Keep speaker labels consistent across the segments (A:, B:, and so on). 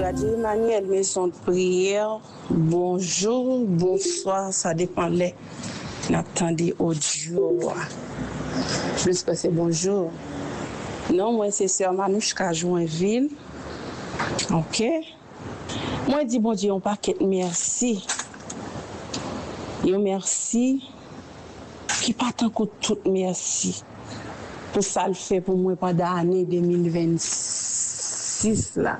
A: Radio Emmanuel, maison de prière. Bonjour, bonsoir, ça dépend les. N'attendez audio. Plus que c'est bonjour. Non, moi c'est sœur Manouchka Joinville. OK. Moi dis bon Dieu, on paquet merci. Yo merci. Qui pas tant que tout merci. Pour ça le fait pour moi pendant l'année 2026 là.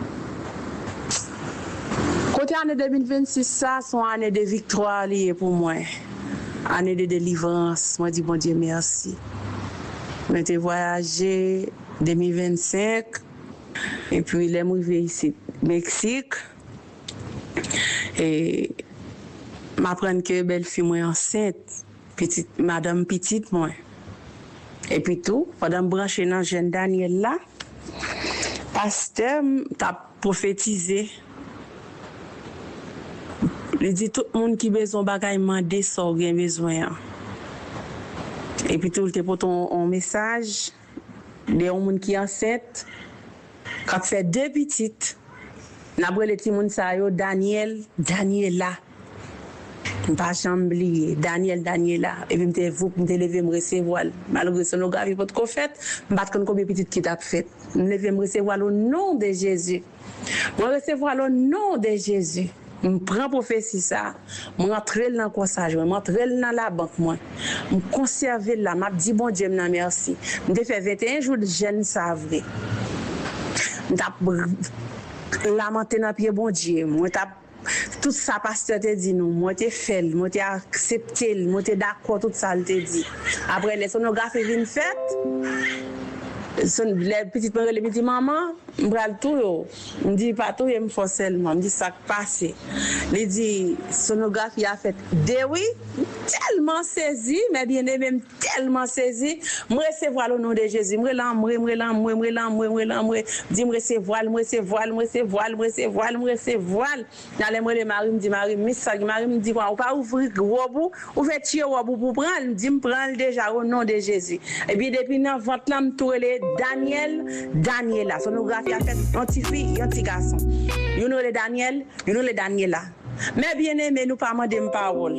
A: Côté année 2026 ça sont année de victoire liée pour moi. Année de délivrance. Moi dis bon Dieu merci. Moi j'ai voyagé 2025 et puis les arrivé ici Mexique et m'apprendre que belle fille moi enceinte, petite madame petite moi. Et puis tout, pendant brancher dans jeune Daniel là, pasteur t'a prophétisé. Il dit tout le monde qui besoin bagay mandé ça bien besoin. Et puis tout le pour ton message de monde qui enceinte qui fait deux petites. N'a brûlé petit monde ça yo Daniela. Pas chamblier Daniela et puis me lever me recevoir malgré sonographie pour qu'on fait m'pas connait combien petite qui t'a fait me lever me recevoir au nom de Jésus moi recevoir au nom de Jésus me prend prophétie ça m'entrer dans consage m'entrer dans la banque moi me conserver là m'a dit bon Dieu m'en merci me fait 21 jours de jeûne ça vrai m't'a lamenté dans pied bon Dieu moi t'a tout ça pasteur te dit nous moi t'ai fait moi t'ai accepté moi t'ai d'accord tout ça te dit après les sonographies viennent faites les petites parents me dit maman m'bral tout me dit pas tout me faut seulement me dit ça passé il dit sonographie a fait de oui tellement saisi mais bien aimé tellement saisi me recevoir au nom de Jésus me dit me recevoir dans les Marie me dit Marie me dit quoi ou pas ouvrir gros bout ouverture bout pour prendre me dit me prendre déjà au nom de Jésus et puis depuis dans ventre là me tourner Daniela sonographie a fait anti fille anti garçon you know le Daniel you know le Daniela mais bien aimé nous pas demander parole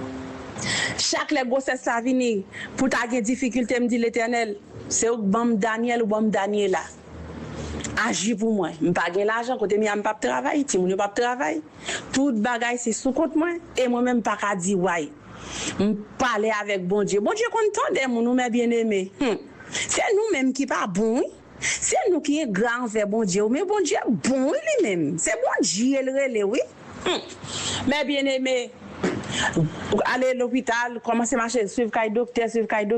A: chaque les grossesse ça venir pour ta difficulté me dit l'Éternel c'est ou bam Daniel ou bam Daniela agis pour moi me pas gain l'argent côté mi am pas travail ti moun pas travail tout bagay c'est sous compte moi et moi même pas ka di ouais me parler avec bon Dieu content de nous mais bien aimé c'est nous même qui pas bon c'est nous qui est grand vers bon Dieu mais bon Dieu bon lui-même c'est bon Dieu le relé oui mais bien aimé aller à l'hôpital commencer marcher suivre kay docteur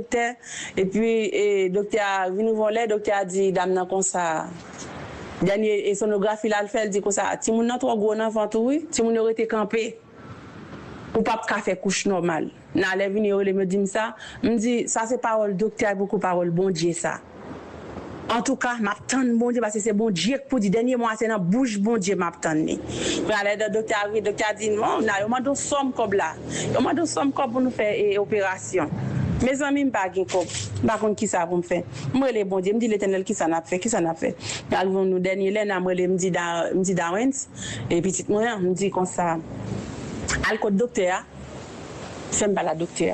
A: et puis docteur venu voler docteur a dit dame nan comme ça dernier sonographie là le fait dit comme ça ti moun nan trop gros enfant tout oui ti moun aurait été campé ou pas faire couche normale na les venir me dit ça me dit ça c'est parole docteur beaucoup parole bon Dieu ça en tout cas m'attend bon Dieu parce que c'est bon Dieu pour dire dernier mois c'est dans bouche bon Dieu m'attend ni pour aller dans docteur dit non na yo m'a somme comme là yo m'a somme comme pour nous faire opération mes amis me pas gain comme par contre qui ça pour me faire moi les bon Dieu me dit l'Éternel qui ça n'a fait arrivons nous dernier là moi me dit Dawens et petite moi me dit comme ça al côté docteur c'est pas la docteur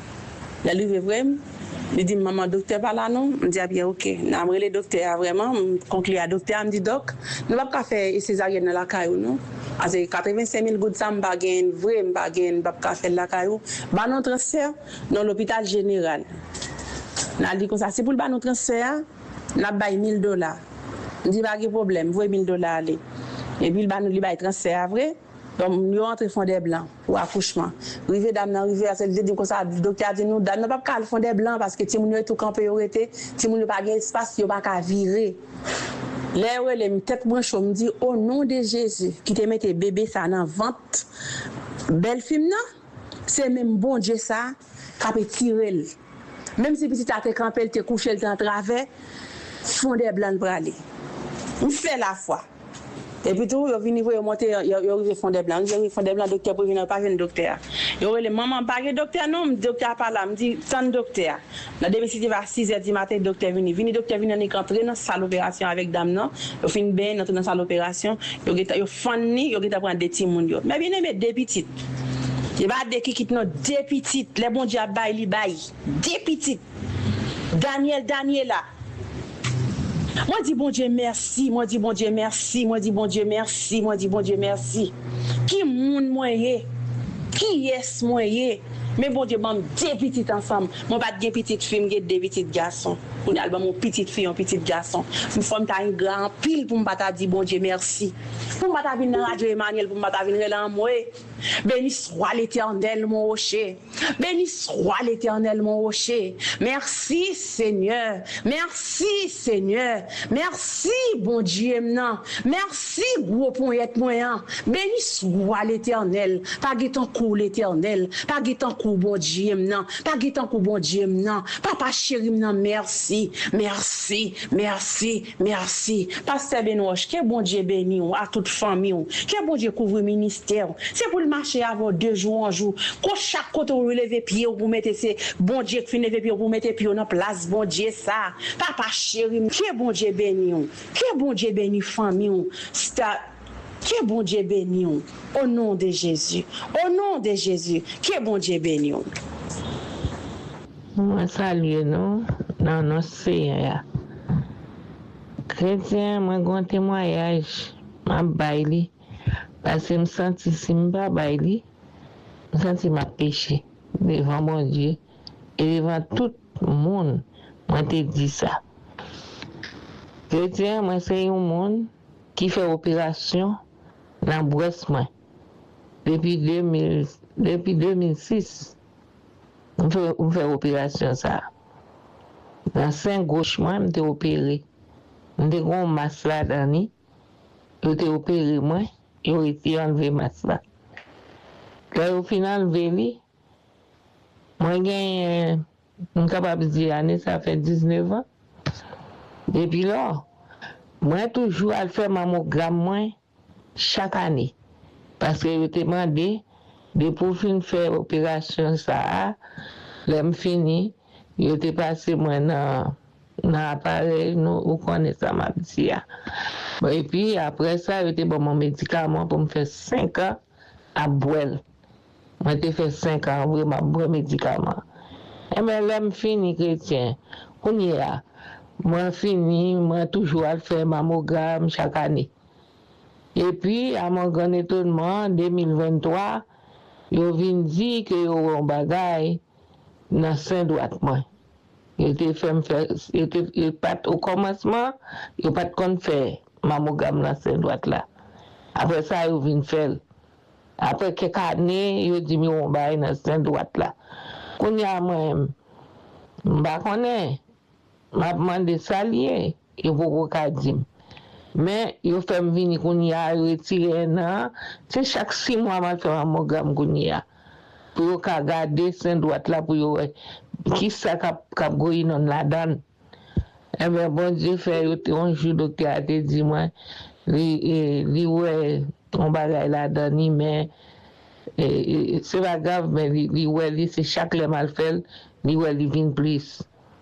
A: la livre vraiment il dit maman docteur pas là non me dit bien OK n'a relé docteur vraiment conclu à docteur me dit doc nous pas faire césarienne dans la caillou non parce que 85 000 gouttes ça me pas gain vrai me pas gain pas faire la caillou ba non transfert dans l'hôpital général n'a dit comme ça c'est pour le ba non transfert n'a bail $1000 me dit pas de problème voyez $1000 aller et puis le ba nous li bail transfert vrai donc nous rentre fond des blancs pour accouchement rivé dame nan rivé à celle dit comme ça docteur dit nous dame pas ka fond des blancs parce que ti moun yo tout campé aurait ti moun pas gain espace yo pas ka virer là ouais les tête branche me dit au nom de Jésus qui te mette bébé ça dans ventre belle film non c'est même bon Dieu ça qui peut tirer même si petit a te campé te coucher en travers fond des blancs pour aller on fait la foi Et puis tout, ils viennent voir monter, ils font des blancs, ils font des blancs, docteur pour venir pas jeune docteur. Ils les maman pas de docteur non, docteur pas là, me dit tant docteur. La début va 6h du matin, docteur docteur vient entrer dans la salle d'opération avec dame non, ils fin bien entrer dans la salle d'opération, ils fanni, ils prendre des petits moun. Mais bien aimé des petites. Il va des qui quitte non des petites, les bon Dieu bail li bail, des petites. Daniela. Moi dis bon Dieu merci, moi dis bon Dieu merci, moi dis bon Dieu merci, moi dis bon Dieu merci. Qui moun moyen? Qui est moyen? Mais bon Dieu, bon, deux petites ensemble. Mon pas de petite fille, j'ai deux petits garçons. On a mon petite fille, un petit garçon. Une femme qui a un grand pile pour me dire bon Dieu merci. Pour me venir dans la radio Emmanuel, pour me venir dans moi. Béni soit l'Éternel, mon rocher. Béni soit l'Éternel, mon rocher. Merci Seigneur. Merci Seigneur. Merci bon Dieu maintenant. Merci gros point être moyen. Béni soit l'Éternel. Pas guetant coup l'Éternel. Pas guetant coup bon Dieu maintenant. Pas guetant coup bon Dieu maintenant. Papa chéri maintenant merci. Merci. Merci. Merci. Pasteur Benoît, que bon Dieu béni à toute famille. Que bon Dieu couvre ministère. C'est pour marcher avant 2 jours en jour. Quand chaque côté vous levez pied vous mettez c'est bon Dieu qui lever pied vous mettez pied dans place bon Dieu ça. Papa chéri, que bon Dieu béni. Que bon Dieu béni famille. Que bon Dieu béni. Au nom de Jésus. Au nom de Jésus. Que bon Dieu béni.
B: Moi salue nous dans notre Seigneur. Chrétien, moi j'ai un témoignage, m'a baili parce que me senti si m'pa baili, me senti m'a péché devant mon Dieu et devant tout le monde. Moi te dit ça. Chrétien, moi c'est un monde qui fait opération dans breast moi depuis 2006. On fait opération ça. Dans 5 gauche moi, m'te opéré. M'te gon masse là dedans. Yo te opéré moi, yo été enlevé masse là. Quand au final veli, moi gagne capable de dire année ça fait 19 ans. Depuis là, moi toujours à faire mammogramme moi chaque année parce que yo te demandé de pour fin faire opération ça, l'aime fini, yo te passé moi dans appareil nous on connaît ça ma petit. Et puis après ça, yo te bon mon médicament pour me faire 5 ans à boire. Moi te fait 5 ans vraiment boire médicament. Et mais l'aime fini chrétien. On y a moi fini, moi toujours à faire mammogramme chaque année. Et puis à mon grand étonnement en 2023 yo vinn di que yo un bagay dans sein droite moi. Yo te fait me faire yo pas au commencement, yo pas kon faire mammogramme dans sein droite là. Après ça yo vinn faire. Après quelques années, yo dit mi on bagay dans sein droite là. Kounya moi m'pa connait m'a demandé salier et vous ka di. Mais il fait me venir kounya retirer nan, c'est chaque 6 mois m'a fait mammogramme kounya. Pour ka garder sein droite là pour yo qui ça cap goyi non la donne. Eh ben bon Dieu fait un jour docteur a dit moi li ouais on bagay la donne mais c'est pas grave mais li ouais c'est chaque le mal fait li ouais li vinn plus.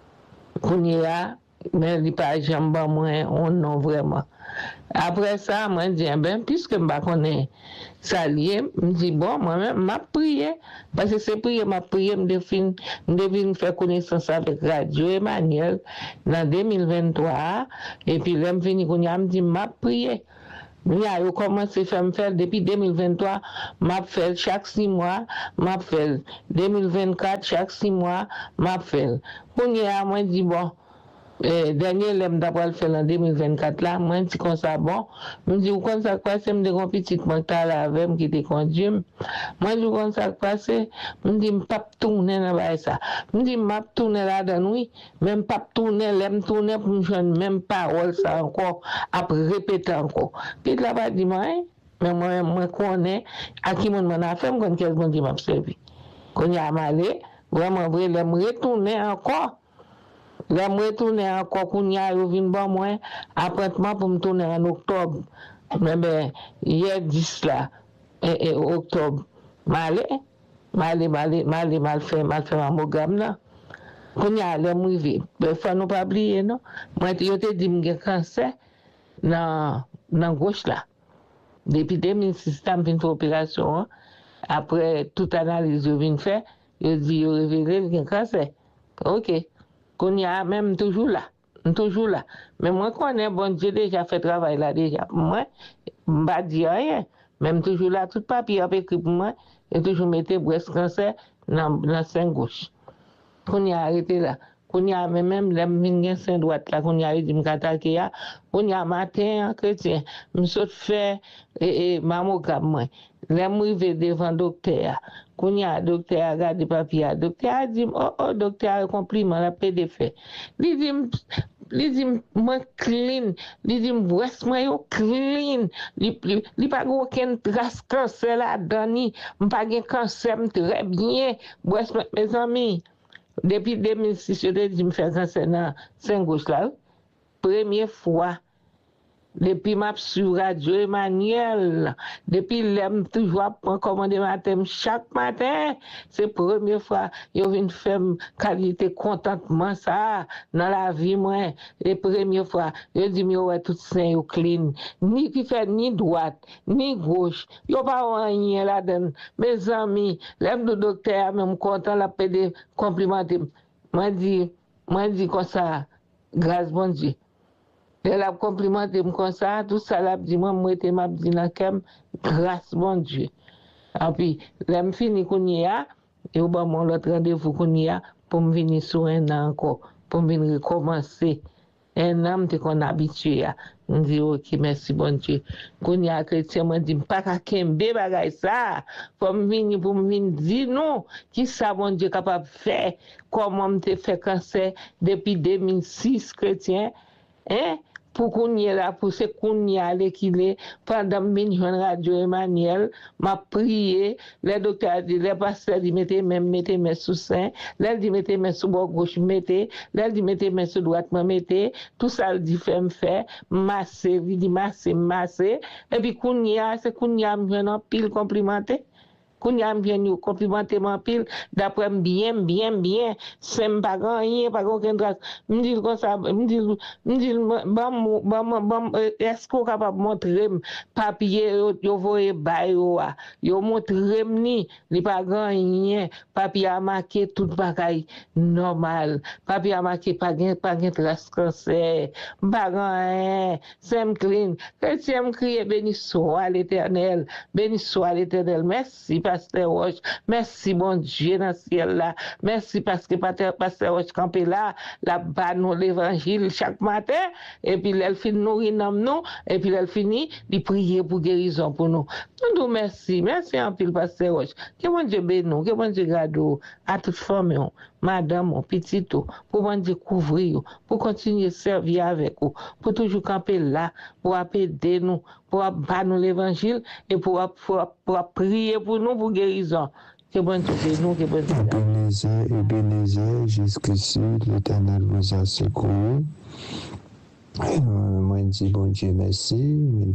B: Kounya mais li pas jambe moi on non vraiment. Après ça, moi, je dis, ben, puisque je ne connais pas ça lié, je dis, bon, moi-même, je prié, parce que c'est prié, je prié, je devine faire connaissance avec Radio Emmanuel dans 2023, et puis, je fini, je dis, je prié. Je commencé à faire depuis 2023, je fais chaque 6 mois, je fais 2024, chaque 6 mois, je fais. Pour moi, je dis, bon, dernier l'aime d'avoir fait en 2024 là moi dit comme ça bon me dit comme ça passer me de petite mental avec qui était conduit moi dit comme ça passer me dit pas tourner dans ça me dit m'a tourner là dedans oui même pas tourner l'aime tourner pour me joindre même parole ça encore après répéter encore puis là bas dit moi mais moi connais à qui mon a fait me quel bon Dieu m'a servi quand y a malé vraiment vrai l'aime retourner encore Là, je retourne encore, qu'on y a, je viens bon moi, après pour me tourner en octobre. Mais ben, hier 10 là, et octobre, mal fait mammogramme là. Qu'on y a, là, il faut nous pas oublier, non? Moi, je te dis que j'ai cancer dans gauche là. Depuis 2006, je fait une opération. Après toute analyse que je viens de faire, je dis, je révélé que j'ai cancer. Ok. Qu'on y a même toujours là. Mais moi, quand on est bon Dieu déjà fait travail là déjà. Moi, je ne vais pas dire rien. Même toujours là, tout papier a écrit pour moi, et toujours mettre breast cancer dans le sein gauche. Qu'on y a arrêté là. Qu'on y a même les sein droite là, qu'on y a dit m'attaquer là. Qu'on y a matin, chrétien, je saute faire mammogramme. Là, je vais devant le docteur. Quand il y a un docteur a regardé le papier, le docteur a dit, oh, docteur a un compliment, la paix de fait. Il dit, moi clean, il dit, breast moi clean, il pas aucun trace cancer là-dedans, il pas de cancer, très bien, breast mes amis. Depuis 2006, je te dis, je fais cancer dans Saint-Gauche là, première fois. Depuis ma sur Radio Emmanuel, depuis l'aime toujours prendre commande matin, chaque matin, c'est la première fois que je viens faire qualité contentement ça dans la vie moi. La première fois, je dis ouais tout sain ou clean, ni qui fait ni droite, ni gauche, yo pas rien là-dedans. Mes amis, l'aime le docteur même content la pédé complimenter. Moi dit comme ça, grâce bon Dieu. Elle a complimenté comme ça, tout ça, elle a dit, moi, je m'a dit, grâce, bon Dieu. Et puis, là, je finis qu'on y a, et au bon, l'autre rendez-vous qu'on y a, pour me venir sur un an encore, pour me venir recommencer. Un an, c'est qu'on est habitué à. On dit, ok, merci, bon Dieu. Qu'on y a, chrétien, moi, dit, pas qu'à kembe, bagay ça. Pour me venir dire, non, qui ça, bon Dieu, capable de faire, comment me fait cancer depuis 2006, chrétien, hein? Pour qu'on y ait là, pour ce qu'on y a qu'il est, pendant que Radio Emmanuel, m'a prié, le docteur a dit, le pasteur dit, mettez mes sous sein, là, dit, mettez mes sous bord gauche, mettez, là, dit, mettez mes sous droite, mettez, tout ça, il dit, fait, masser, il dit, masser, et puis qu'on y a, c'est qu'on y a, un pile complimenté. Qu'on y a bien nous complimenter mon pile d'après bien c'est pas rien pas aucun trace me dit comme ça me dit est-ce qu'on capable montrer papier yo voyer bayo yo montrer ni li pas rien papier a marqué tout bagaille normal papier a marqué pas gain trace cancer pas rien c'est clean chrétien crier béni soit l'Éternel merci Pasteur Roche, merci bon Dieu dans le ciel là, merci parce que Pasteur Roche campé là, la bas nous l'évangile chaque matin, et puis elle finit nourrir nous, et puis elle finit de prier pour guérison pour nous. Nous merci en pile Pasteur Roche, que bon Dieu bénisse, que bon Dieu garde à toute famille, madame, petit, pour bon Dieu couvrir, pour continuer à servir avec vous, pour toujours camper là, pour aider nous, pour battre nous l'évangile et pour prier pour nous pour guérison. Que bon Dieu nous, que bon Dieu.
C: Ebenezer, jusqu'ici, l'Éternel vous a secouru. Moi, je dis bon Dieu merci. Je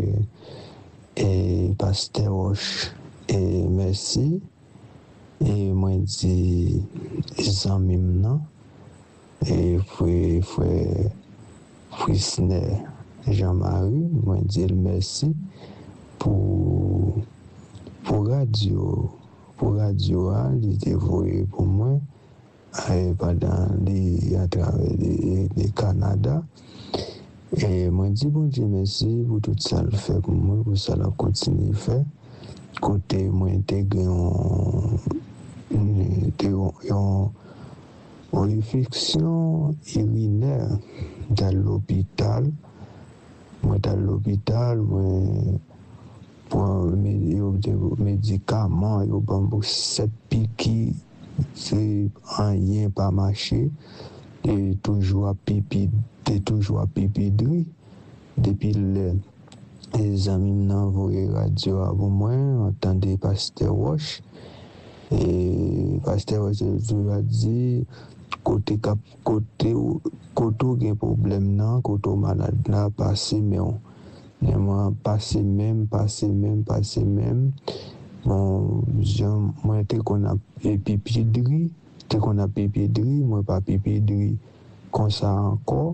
C: dis Pasteur Roche, et merci. Et moi, je dis Zamimna, et frère Frisner Jean-Marie, moi, je dis merci pour radio, il était voué pour moi, pendant à travers le Canada. Et moi, je dis bon Dieu merci pour tout ça le fait pour moi, pour ça la continue à faire. Côté, moi, intégré en réflexion urinaire dans l'hôpital. Moi, dans l'hôpital, pour des médicaments, il y a 7 piquets, c'est rien pas marché. Et toujours à pipi de depuis les amis m'ont envoyé radio avant moi, entendez Pasteur Roche. Et Pasteur Roche a dit, côté cap côté koto gen problème nan, koto malade nan passé mais on passé même. Bon, moi te qu'on a pipidri, moi pas pipidri comme ça encore,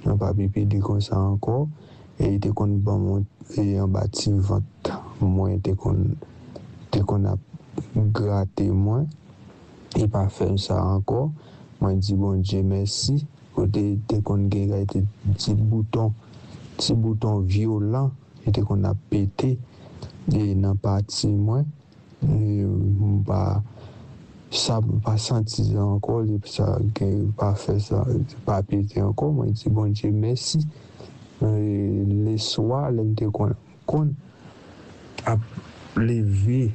C: et te qu'on bon et en bâti vente, moi te qu'on a gratté moi, et pas faire ça encore. Moi dis bon Dieu merci, côté te qu'on gen petit bouton violent, et te qu'on a pété. Et dans partie moi pas ça pas senti encore ça pas fait ça pas pété encore moi dis bon Dieu merci les soirs l'aime qu'on a levé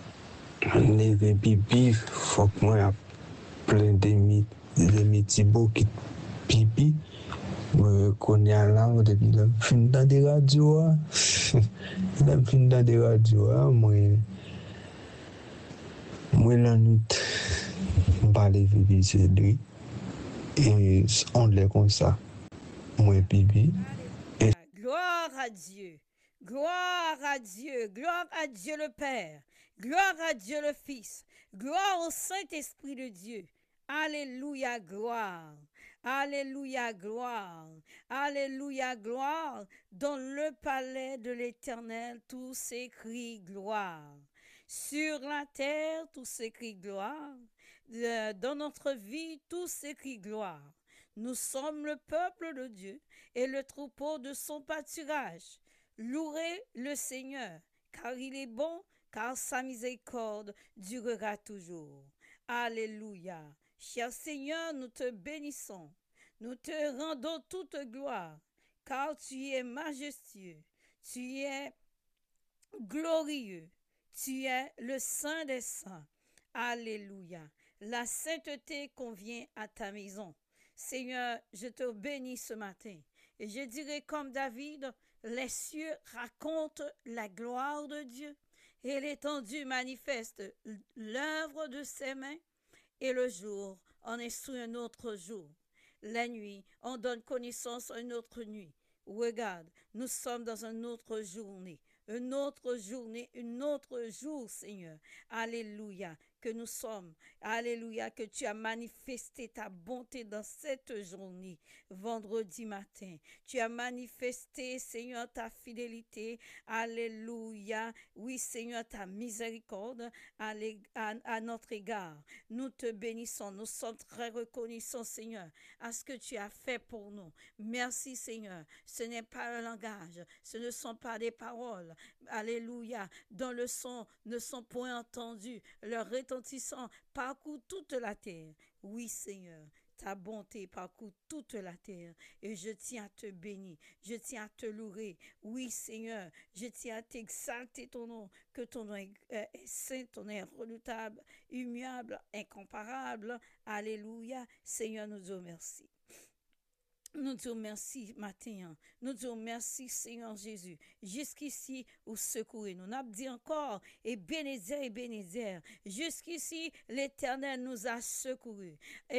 C: pipi faut que moi a plein de petits beaux qui pipi qu'on y a là depuis le fin dans des radios moi la nuit pas lever pipi de et on l'est comme ça moi pipi et
D: Gloire à Dieu. Gloire à Dieu. Gloire à Dieu le Père. Gloire à Dieu le Fils. Gloire au Saint-Esprit de Dieu. Alléluia, gloire. Alléluia, gloire. Alléluia, gloire. Dans le palais de l'Éternel, tout s'écrit gloire. Sur la terre, tout s'écrit gloire. Dans notre vie, tout s'écrit gloire. Nous sommes le peuple de Dieu et le troupeau de son pâturage. Louez le Seigneur, car il est bon, car sa miséricorde durera toujours. Alléluia. Cher Seigneur, nous te bénissons. Nous te rendons toute gloire, car tu es majestueux, tu es glorieux, tu es le Saint des Saints. Alléluia. La sainteté convient à ta maison. Seigneur, je te bénis ce matin. Et je dirai comme David, les cieux racontent la gloire de Dieu et l'étendue manifeste l'œuvre de ses mains. Et le jour, on est sous un autre jour. La nuit, on donne connaissance à une autre nuit. Regarde, nous sommes dans une autre journée. Une autre journée, un autre jour, Seigneur. Alléluia, que nous sommes. Alléluia, que tu as manifesté ta bonté dans cette journée, vendredi matin. Tu as manifesté, Seigneur, ta fidélité. Alléluia. Oui, Seigneur, ta miséricorde à notre égard. Nous te bénissons. Nous sommes très reconnaissants, Seigneur, à ce que tu as fait pour nous. Merci, Seigneur. Ce n'est pas un langage. Ce ne sont pas des paroles. Alléluia. Dont le son ne sont point entendus. Leur retentissant parcourt toute la terre. Oui, Seigneur. Ta bonté parcourt toute la terre et je tiens à te bénir, je tiens à te louer. Oui, Seigneur, je tiens à t'exalter ton nom, que ton nom est saint, ton nom est redoutable, immuable, incomparable. Alléluia. Seigneur, nous te remercions. Nous te remercions matin. Nous te remercions, Seigneur Jésus. Jusqu'ici, vous secourez. Nous n'avons dit encore, Ebenezer. Jusqu'ici, l'Éternel nous a secourus.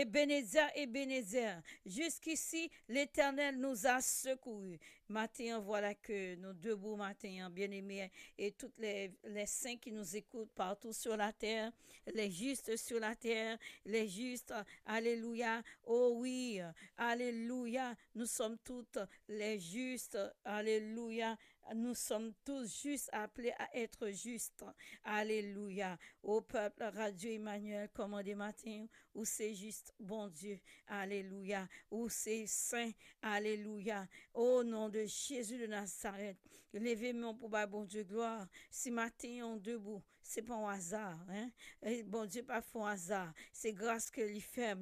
D: Ebenezer. Jusqu'ici, l'Éternel nous a secourus. Matin, voilà que nous debout matin, bien-aimés, et toutes les saints qui nous écoutent partout sur la terre, les justes sur la terre, les justes, alléluia, oh oui, alléluia, nous sommes toutes les justes, alléluia, nous sommes tous justes, appelés à être justes, alléluia, au peuple Radio Emmanuel, commandé matin, où c'est juste, bon Dieu, alléluia, où c'est saint, alléluia, au nom de Jésus de Nazareth, levez-moi pour bon Dieu gloire, si matin on debout, c'est pas un hasard, hein? Et bon Dieu pas fait un hasard, c'est grâce que l'y fait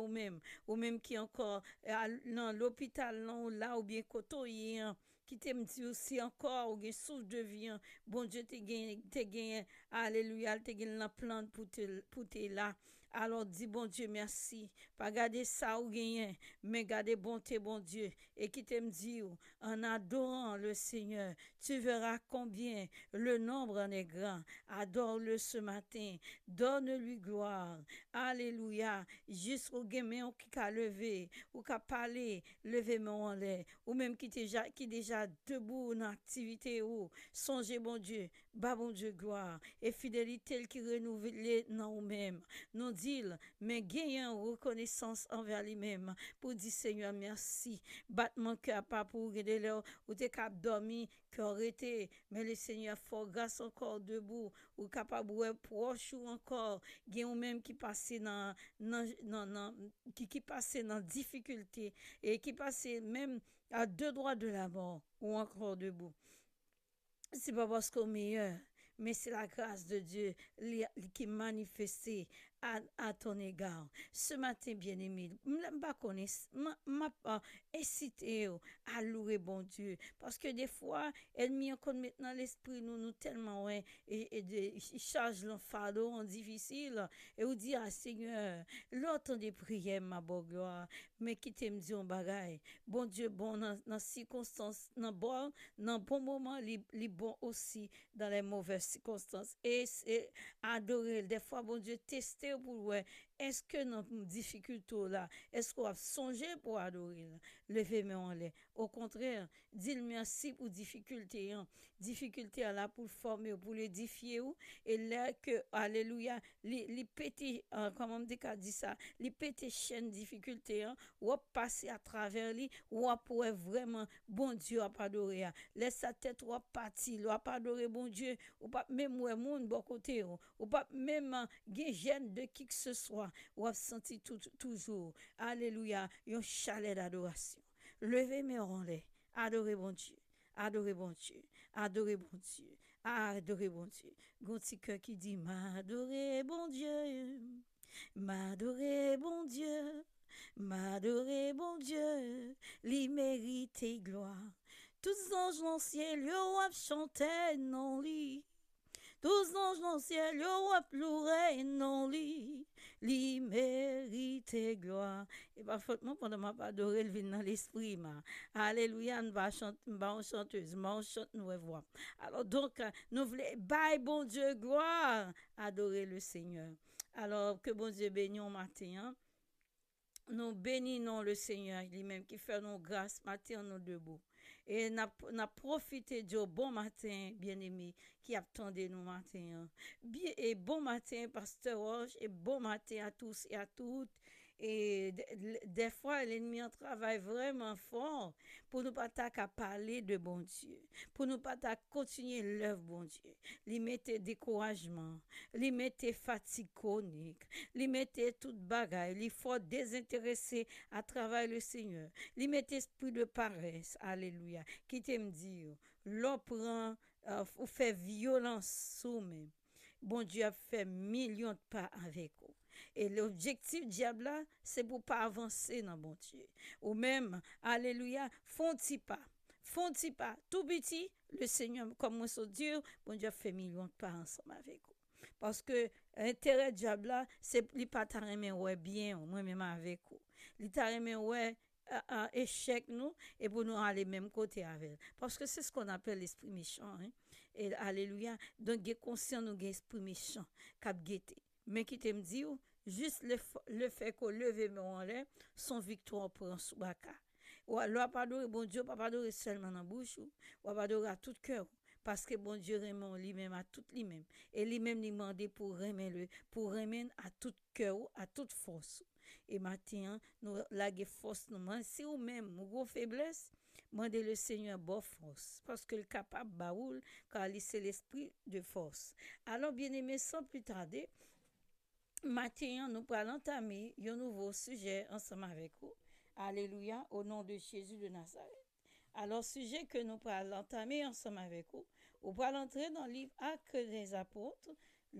D: ou même qui encore dans l'hôpital là ou bien côté qui t'aime dit aussi encore ou souffle de vie, bon Dieu te gagné, alléluia, te gagné la plante pour te là, Alors dis bon Dieu merci. Pas garder ça ou gagner, mais garder bonté bon Dieu. Et qui t'aime dire, en adorant le Seigneur, tu verras combien le nombre en est grand. Adore-le ce matin. Donne-lui gloire. Alléluia. Jusqu'au gamin qui a levé, ou qui a parlé, levez-moi en l'air. Ou même qui déjà debout en activité ou songez bon Dieu, bas bon Dieu gloire et fidélité qui renouvelle dans nous-mêmes. Nous dit, mais gagnons reconnaissance envers lui-même pour dire Seigneur merci. Battement cœur pas pour aider là ou t'es cap dormi cœur été, mais le Seigneur fort grâce encore debout ou capable ouais proche ou encore gagnons même qui passait qui passait dans difficulté et qui passait même à deux droits de la mort ou encore debout. C'est pas parce qu'on est meilleur, mais c'est la grâce de Dieu qui est manifestée à ton égard. Ce matin, bien-aimé, je ne vais pas inciter à louer bon Dieu. Parce que des fois, elle met encore maintenant l'esprit, nous tellement, ouais, et charge le fardeau en difficile. Et vous dit, ah Seigneur, l'autre des prières, ma bonne gloire, mais qui t'aime dire un bagaille. Bon Dieu, bon, dans circonstances, dans bon moment, les bon aussi dans les mauvaises circonstances. Et c'est adorer. Des fois, bon Dieu, tester pour voir, est-ce que dans difficulté là, est-ce qu'on a songé pour adorer? Levez-moi en l'air. Au contraire, dis merci pour difficulté. Hein. Difficulté là pour former, pour l'édifier. Et là que, alléluia, les petits, comment on dit ça, les petits chaînes difficulté, hein, ou passer à travers lui, ou pour vraiment, bon Dieu, à adorer. Laisse sa tête, ou partir, ou pas adorer bon Dieu, ou pas même ouais moun bon côté, ou pas même gêne de qui que ce soit, ou senti toujours, alléluia, une chaleur d'adoration. Levez mes en l'air, adorez bon Dieu, adorez bon Dieu, adorez bon Dieu, adorez bon Dieu. Gonti cœur qui dit m'adorer bon Dieu, m'adorer bon Dieu. M'adorer bon Dieu, lui mérite gloire. Tous anges dans le ciel, yo ap chanter non li. Tous anges dans le ciel, yo ap louer non li. Lui mérite gloire. Et parfaitement pendant ma adorer le vin dans l'esprit ma. Alléluia, nous va chanter, nous chanteuse, nous chante nous voix. Alors donc nous voulons bye bon Dieu gloire, adorer le Seigneur. Alors que bon Dieu bénisse au matin. Hein? Nous bénissons le Seigneur lui-même qui fait nos grâces matin nous debout. Et n'a profité du bon matin, bien-aimé, qui attendait nous matin. Bien, et bon matin, Pasteur Roche, et bon matin à tous et à toutes. Et des fois, l'ennemi en travaille vraiment fort pour nous pas à parler de bon Dieu, pour nous pas à continuer l'œuvre bon Dieu. Lui mettre découragement, lui mettre fatigue chronique, lui mettre toute bagaille, lui faut désintéressé à travers le Seigneur, lui mettre esprit de paresse, alléluia, qui t'aime dire, l'on prend ou fait violence sur même. Bon Dieu a fait millions de pas avec vous. Et l'objectif diable là, c'est pour pas avancer dans bon Dieu. Ou même, alléluia, font-ils pas, tout petit, le Seigneur, comme moi, so Dieu, bon Dieu a fait millions de pas ensemble avec vous. Parce que l'intérêt diable là, c'est lui pas t'arrimer ouais bien, moi-même avec vous. Lui t'arrimer ouais, échec nous et pour nous aller même côté avec. Parce que c'est ce qu'on appelle l'esprit méchant. Hein? Et alléluia, donc il conscient nous l'esprit méchant, cap guetté. Mais qui t'aime dit, juste le fait qu'on leve en l'air, son victoire pour un soubaka. Ou alors, pas adorer bon Dieu, pas adorer seulement dans la bouche, ou pas adorer à tout cœur. Parce que bon Dieu remet lui-même à tout lui-même. Et lui-même lui demande pour remettre à tout cœur, à toute force. Et maintenant, nous laguer force, si ou même, nous avons faiblesse, demandez le Seigneur bonne force. Parce que le capable baoul, car c'est l'esprit de force. Alors, bien aimé, sans plus tarder, maintenant, nous allons entamer un nouveau sujet ensemble avec vous. Alléluia, au nom de Jésus de Nazareth. Alors, sujet que nous allons entamer ensemble avec vous, on va entrer dans le livre Actes des Apôtres,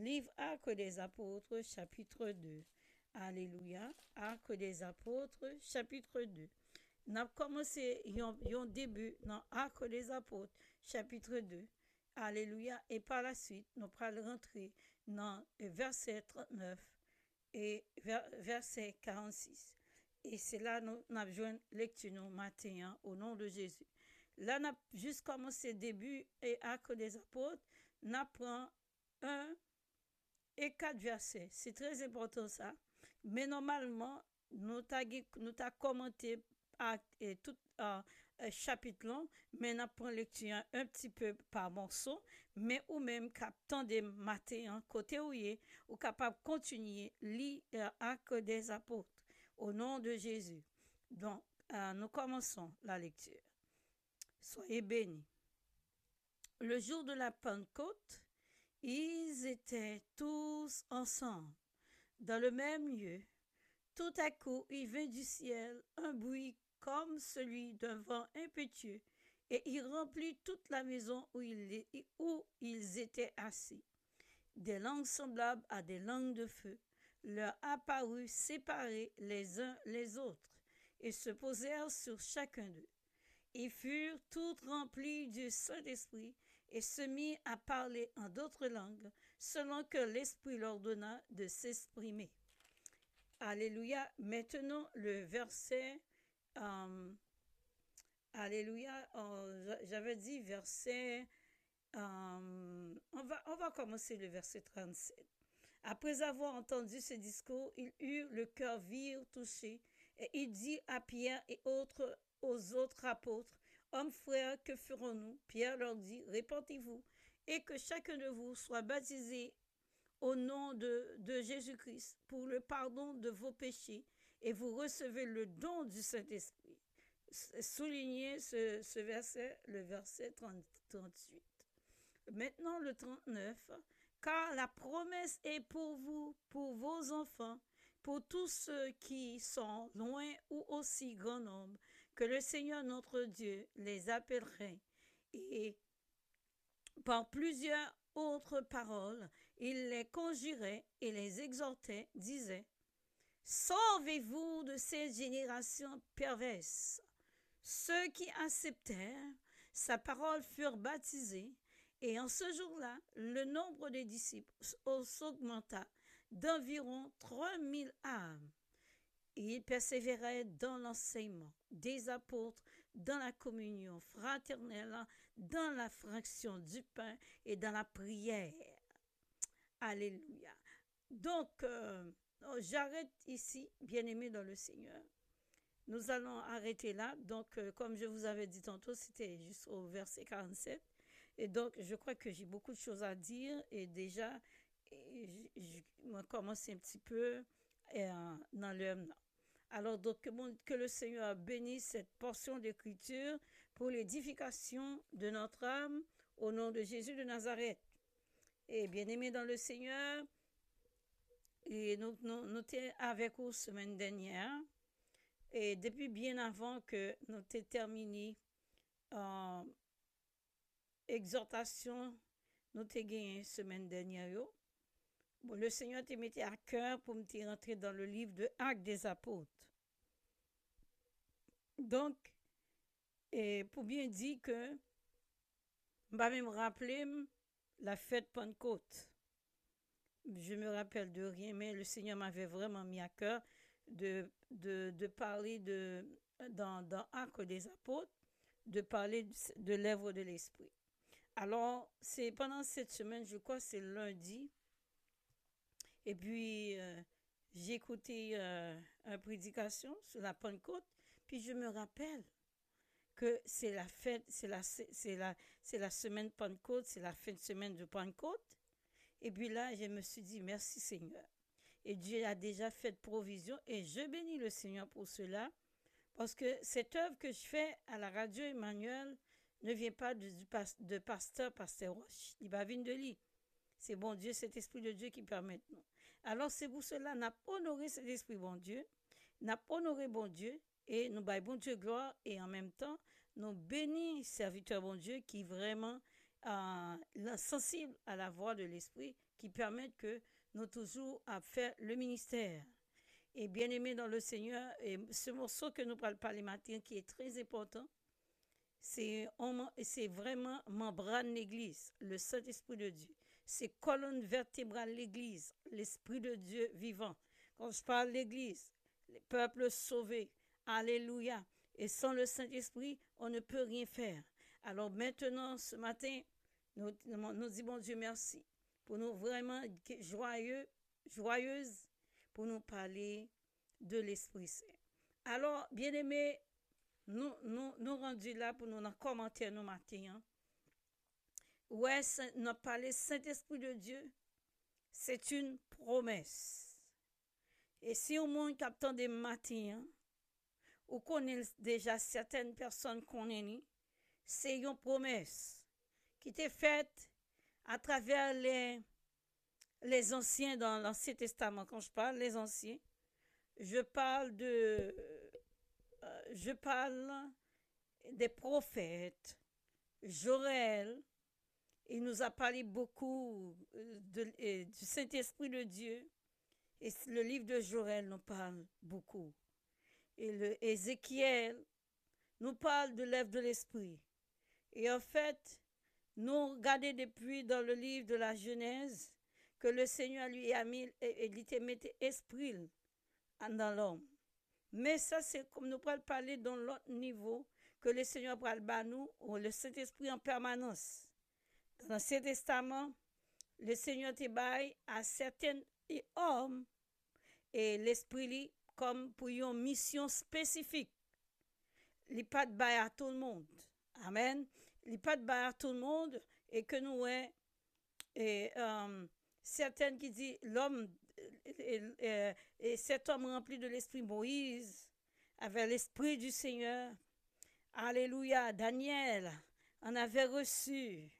D: chapitre 2. Alléluia, Actes des Apôtres, chapitre 2. Nous avons commencé un début dans Actes des Apôtres, chapitre 2. Alléluia, et par la suite, nous allons rentrer dans verset 39 et verset 46. Et c'est là nous avons besoin de lecture nous matin hein, au nom de Jésus. Là, nous avons juste commencé début et Actes des Apôtres. Nous apprenons 1 et 4 versets. C'est très important ça. Mais normalement, nous avons commenté et tout chapitre long, mais nous apprenons lecture un petit peu par morceau. Mais ou même captant des matins, hein, côté où est, ou capable de continuer lire Actes des Apôtres au nom de Jésus. Donc, nous commençons la lecture. Soyez bénis. Le jour de la Pentecôte, ils étaient tous ensemble, dans le même lieu. Tout à coup, il vint du ciel un bruit comme celui d'un vent impétueux, et il remplit toute la maison où ils étaient assis. Des langues semblables à des langues de feu leur apparurent séparées les uns les autres, et se posèrent sur chacun d'eux. Ils furent toutes remplies du Saint-Esprit et se mirent à parler en d'autres langues, selon que l'Esprit leur donna de s'exprimer. Alléluia. Maintenant, le verset... Alléluia. J'avais dit verset... on va commencer le verset 37. Après avoir entendu ce discours, ils eurent le cœur vif, touché, et il dit à Pierre et aux autres apôtres, « Hommes frères, que ferons-nous » Pierre leur dit, « Répentez-vous, et que chacun de vous soit baptisé au nom de Jésus-Christ pour le pardon de vos péchés, et vous recevez le don du Saint-Esprit. » Soulignez ce verset, le verset 38. Maintenant, le 39, « Car la promesse est pour vous, pour vos enfants, pour tous ceux qui sont loin ou aussi grand nombre, que le Seigneur notre Dieu les appellerait. » Et par plusieurs autres paroles, il les conjurait et les exhortait, disait, « Sauvez-vous de cette génération perverse. » Ceux qui acceptèrent sa parole furent baptisés, et en ce jour-là, le nombre des disciples s'augmenta d'environ 3000 âmes. Et ils persévéraient dans l'enseignement des apôtres, dans la communion fraternelle, dans la fraction du pain et dans la prière. Alléluia. Donc, j'arrête ici, bien-aimés dans le Seigneur. Nous allons arrêter là. Donc, comme je vous avais dit tantôt, c'était juste au verset 47. Et donc, je crois que j'ai beaucoup de choses à dire. Et déjà, je commence un petit peu dans l'heure. Alors, donc, que le Seigneur bénisse cette portion d'écriture pour l'édification de notre âme au nom de Jésus de Nazareth. Et bien-aimés dans le Seigneur, et nous étions avec vous semaine dernière. Et depuis bien avant que nous ayons terminé exhortation, nous avons gagné semaine dernière. Bon, le Seigneur t'a mis à cœur pour me rentrer dans le livre de Actes des Apôtres. Donc, et pour bien dire que je vais me rappeler la fête Pentecôte. Je me rappelle de rien, mais le Seigneur m'avait vraiment mis à cœur de parler dans Actes des Apôtres, de parler de l'œuvre de l'Esprit. Alors, c'est pendant cette semaine, je crois que c'est lundi, et puis j'ai écouté une prédication sur la Pentecôte, puis je me rappelle que c'est la fête, c'est la semaine Pentecôte, c'est la fin de semaine de Pentecôte. Et puis là, je me suis dit, merci Seigneur. Et Dieu a déjà fait provision et je bénis le Seigneur pour cela. Parce que cette œuvre que je fais à la radio Emmanuel ne vient pas de pasteur Roche. Il va venir de lui. C'est bon Dieu, cet esprit de Dieu qui permet nous. Alors c'est pour cela qu'on a honoré cet esprit bon Dieu. On a honoré bon Dieu et nous baillons bon Dieu gloire et en même temps, nous bénissons serviteur bon Dieu qui vraiment sensible à la voix de l'esprit qui permettent que nous toujours à faire le ministère. Et bien aimé dans le Seigneur, et ce morceau que nous parlons pas les matins qui est très important, c'est vraiment membrane de l'Église, le Saint-Esprit de Dieu. C'est colonne vertébrale de l'Église, l'Esprit de Dieu vivant. Quand je parle de l'Église, les peuples sauvés. Alléluia. Et sans le Saint-Esprit, on ne peut rien faire. Alors maintenant, ce matin, nous disons, bon Dieu, merci pour nous vraiment joyeuses, pour nous parler de l'Esprit Saint. Alors, bien-aimés, nous rendus là pour nous commenter nos matins. Hein. Ouais, nous parler Saint-Esprit de Dieu, c'est une promesse. Et si au monde qui attend des matins, ou connaît déjà certaines personnes qu'on est, c'est une promesse qui était faite à travers les anciens dans l'Ancien Testament. Quand je parle les anciens, je parle des prophètes. Joël, il nous a parlé beaucoup du Saint-Esprit de Dieu. Et le livre de Joël nous parle beaucoup. Et Ézéchiel nous parle de l'œuvre de l'Esprit. Et en fait, nous regardons depuis dans le livre de la Genèse que le Seigneur lui a mis, il mis esprit dans l'homme. Mais ça, c'est comme nous pourrons parler dans l'autre niveau, que le Seigneur pourra le nous, ou le Saint-Esprit en permanence. Dans l'Ancien Testament, le Seigneur te baille à certains hommes et l'Esprit comme pour une mission spécifique. Il n'est pas de bail à tout le monde. Amen. Il n'est pas de bail à tout le monde et que nous certaines qui disent l'homme et cet homme rempli de l'esprit Moïse avait l'esprit du Seigneur. Alléluia. Daniel en avait reçu.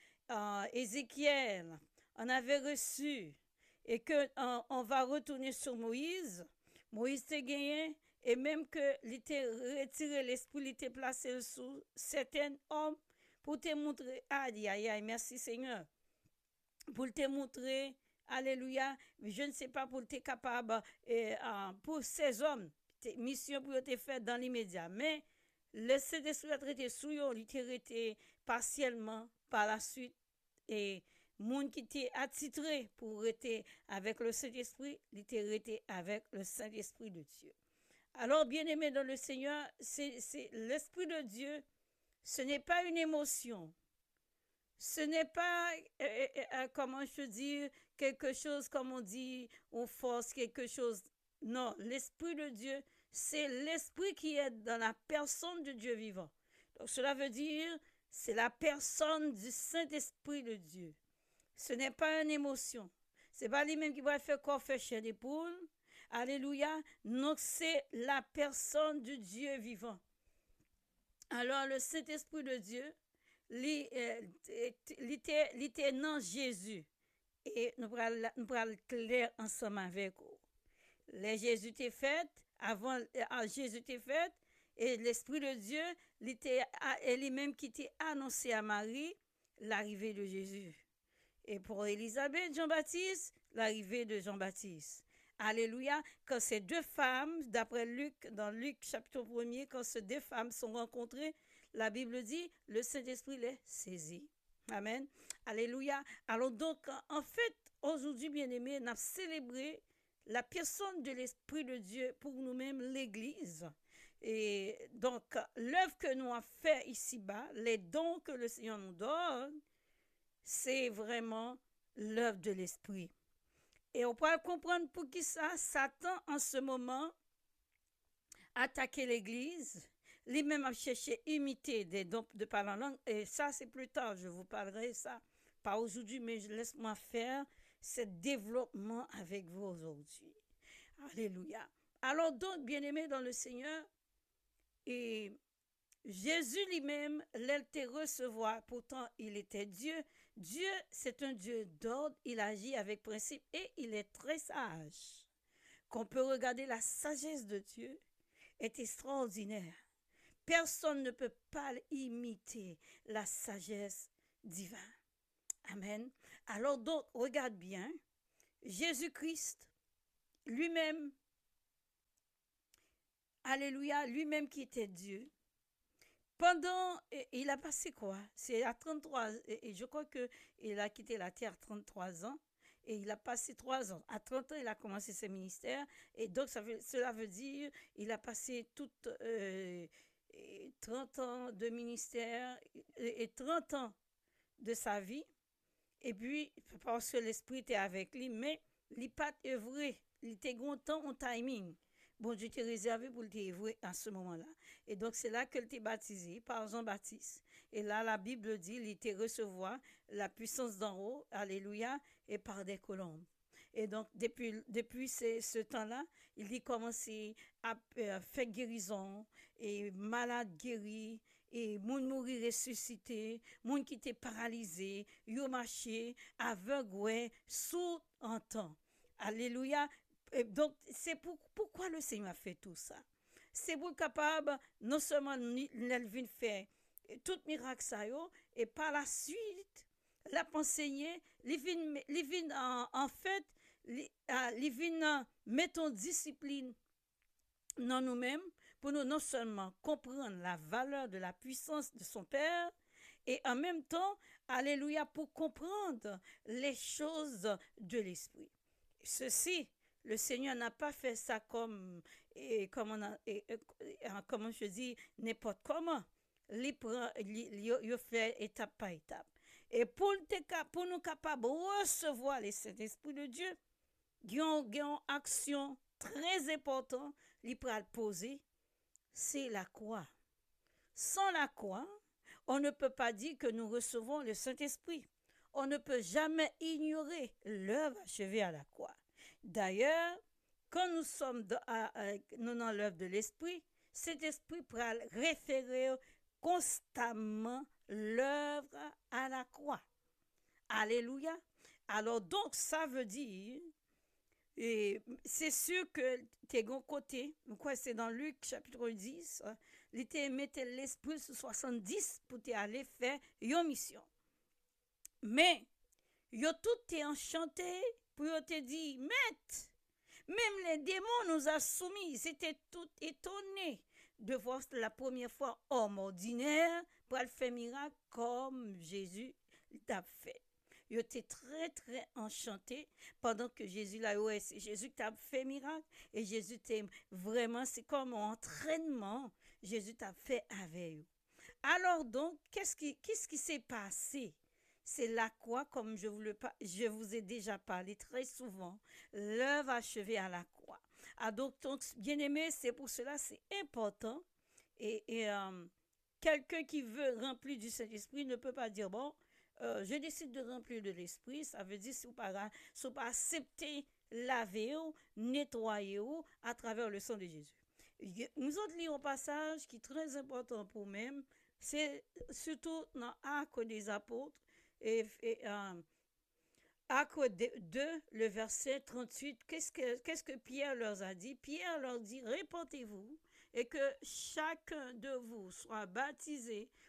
D: Ézéchiel en avait reçu. Et que on va retourner sur Moïse. Moïse t'a gagné. Et même que il t'a retiré l'esprit, il t'a placé sous certains hommes pour te montrer. Aïe, merci Seigneur. Pour te montrer, alléluia, je ne sais pas pour te capable, pour ces hommes, mission pour te faire dans l'immédiat. Mais le Saint-Esprit a traité sous eux, il t'a arrêté partiellement par la suite. Et monde qui t'est attitré pour rester avec le Saint-Esprit, il t'est arrêté avec le Saint-Esprit de Dieu. Alors, bien-aimé dans le Seigneur, c'est l'Esprit de Dieu, ce n'est pas une émotion. Ce n'est pas, comment je dis, quelque chose, comme on dit, on force quelque chose. Non, l'Esprit de Dieu, c'est l'Esprit qui est dans la personne de Dieu vivant. Donc, cela veut dire, c'est la personne du Saint-Esprit de Dieu. Ce n'est pas une émotion. Ce n'est pas lui-même qui va faire quoi faire chez les poules. Alléluia. Non, c'est la personne du Dieu vivant. Alors, le Saint-Esprit de Dieu, il était dans Jésus. Et nous pourrons clair ensemble avec vous. Les Jésus était fait, avant Jésus était fait, et l'Esprit de Dieu, lui-même qui était annoncé à Marie, l'arrivée de Jésus. Et pour Élisabeth, Jean-Baptiste, l'arrivée de Jean-Baptiste. Alléluia. Quand ces deux femmes, d'après Luc, dans Luc chapitre 1er, quand ces deux femmes sont rencontrées, la Bible dit, le Saint-Esprit les saisit. Amen. Alléluia. Alors donc, en fait, aujourd'hui, bien-aimés, on a célébré la personne de l'Esprit de Dieu pour nous-mêmes, l'Église. Et donc, l'œuvre que nous avons fait ici-bas, les dons que le Seigneur nous donne, c'est vraiment l'œuvre de l'Esprit. Et on peut comprendre pour qui ça, Satan en ce moment attaquer l'Église, lui-même a cherché à imiter des dons de parler en langue, et ça c'est plus tard, je vous parlerai ça, pas aujourd'hui, mais laisse-moi faire ce développement avec vous aujourd'hui. Alléluia. Alors donc, bien-aimés dans le Seigneur, et Jésus lui-même, l'était recevoir, pourtant il était Dieu. Dieu, c'est un Dieu d'ordre, il agit avec principe et il est très sage. Qu'on peut regarder la sagesse de Dieu est extraordinaire. Personne ne peut pas imiter la sagesse divine. Amen. Alors donc, regarde bien, Jésus-Christ, lui-même, alléluia, lui-même qui était Dieu, il a passé quoi? C'est à 33, et je crois qu'il a quitté la terre à 33 ans. et il a passé 3 ans. À 30 ans, il a commencé ses ministères. Et donc, cela veut dire il a passé toutes 30 ans de ministère et 30 ans de sa vie. Et puis, parce que l'Esprit était avec lui, mais il n'a pas œuvré. Il était content en timing. Bon Dieu t'est réservé pour le œuvrer à ce moment-là. Et donc, c'est là qu'elle était baptisé par Jean-Baptiste. Et là, la Bible dit qu'il était recevoir la puissance d'en haut, alléluia, et par des colombes. Et donc, depuis ce temps-là, il a commencé à faire guérison, et malade guéri, et moun mourir ressuscité, moun qui était paralysé, yo marché, aveugle, sourd entend. Alléluia. Et donc, c'est pourquoi le Seigneur a fait tout ça. C'est pour capable, non seulement nous faire tout miracle ça yo, et par la suite, l'a enseigné, il vient en fait, il vient mettre en discipline dans nous-mêmes pour nous non seulement comprendre la valeur de la puissance de son Père, et en même temps, alléluia, pour comprendre les choses de l'esprit. Ceci, le Seigneur n'a pas fait ça comme je dis, n'importe comment. Il fait étape par étape. Et pour nous capables de recevoir les Saint-Esprit de Dieu, il y a une action très importante qu'il peut poser, c'est la croix. Sans la croix, on ne peut pas dire que nous recevons le Saint-Esprit. On ne peut jamais ignorer l'œuvre achevée à la croix. D'ailleurs, quand nous sommes dans l'œuvre de l'Esprit, cet Esprit peut référer constamment l'œuvre à la croix. Alléluia. Alors donc, ça veut dire, et c'est sûr que tu es côté, c'est dans Luc chapitre 10, il te mettait l'Esprit sur 70 pour aller faire une mission. Mais, yo tout est enchanté pour te dire, maître, même les démons nous a soumis. C'était tout étonné de voir la première fois homme ordinaire pour faire miracle comme Jésus l'a fait. Yo était très très enchanté pendant que Jésus là, ouais, c'est Jésus qui t'a fait miracle et Jésus t'aime vraiment, c'est comme un entraînement. Jésus t'a fait avec eux. Alors donc, qu'est-ce qui s'est passé? C'est la croix, comme je vous ai déjà parlé très souvent, l'œuvre achevée à la croix. Ah, donc, bien aimé, c'est pour cela, c'est important. Et quelqu'un qui veut remplir du Saint-Esprit ne peut pas dire, bon, je décide de remplir de l'Esprit, ça veut dire si vous pas accepter laver ou nettoyer ou à travers le sang de Jésus. Nous autres lisons un passage qui est très important pour nous, c'est surtout dans Actes des Apôtres, et Actes 2, le verset 38, qu'est-ce que Pierre leur a dit? Pierre leur dit, répentez-vous et que chacun de vous soit baptisé